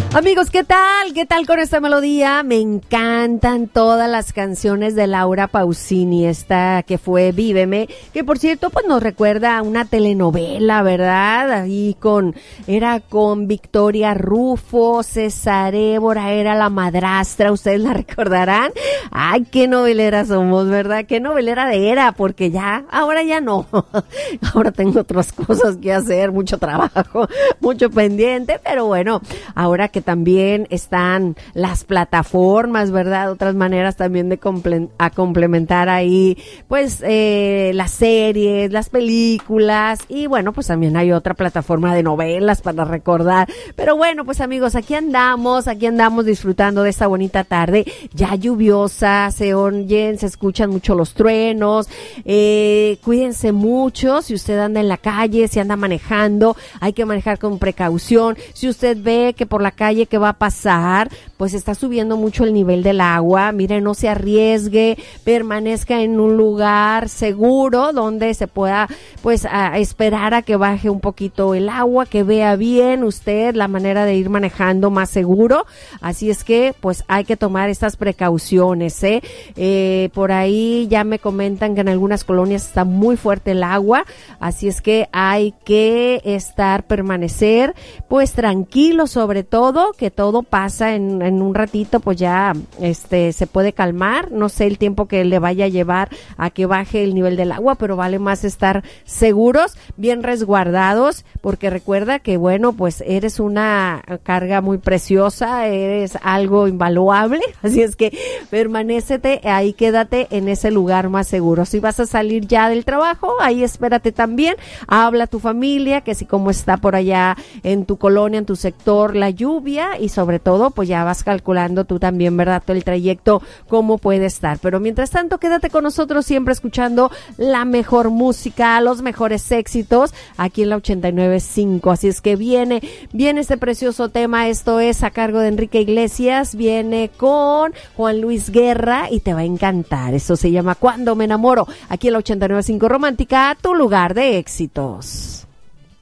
Amigos, ¿qué tal? ¿Qué tal con esta melodía? Me encantan todas las canciones de Laura Pausini, esta que fue Víveme, que por cierto pues nos recuerda a una telenovela, ¿verdad? Ahí era con Victoria Rufo, César Évora era la madrastra, ustedes la recordarán. Ay, qué novelera somos, ¿verdad? Qué novelera de era, porque ahora ya no. Ahora tengo otras cosas que hacer, mucho trabajo, mucho pendiente, pero bueno, ahora que también están las plataformas, ¿verdad? Otras maneras también de complementar ahí, pues, las series, las películas, y bueno, pues también hay otra plataforma de novelas para recordar. Pero bueno, pues amigos, aquí andamos disfrutando de esta bonita tarde, ya lluviosa, se escuchan mucho los truenos, cuídense mucho, si usted anda en la calle, si anda manejando, hay que manejar con precaución. Si usted ve que por la calle que va a pasar, pues está subiendo mucho el nivel del agua, mire, no se arriesgue, permanezca en un lugar seguro donde se pueda, pues, esperar a que baje un poquito el agua, que vea bien usted la manera de ir manejando más seguro. Así es que, pues, hay que tomar estas precauciones, por ahí ya me comentan que en algunas colonias está muy fuerte el agua, así es que hay que permanecer, pues, tranquilo, sobre todo, que todo pasa en un ratito, pues ya se puede calmar. No sé el tiempo que le vaya a llevar a que baje el nivel del agua, pero vale más estar seguros, bien resguardados, porque recuerda que, bueno, pues eres una carga muy preciosa, eres algo invaluable, así es que permanécete ahí, quédate en ese lugar más seguro. Si vas a salir ya del trabajo, ahí espérate también, habla a tu familia, que si cómo está por allá en tu colonia, en tu sector, la lluvia, y sobre todo, pues ya vas calculando tú también, ¿verdad? Todo el trayecto, cómo puede estar. Pero mientras tanto, quédate con nosotros siempre escuchando la mejor música, los mejores éxitos, aquí en la 89.5. Así es que viene este precioso tema. Esto es a cargo de Enrique Iglesias, viene con Juan Luis Guerra y te va a encantar. Esto se llama Cuando me enamoro, aquí en la 89.5 Romántica, tu lugar de éxitos.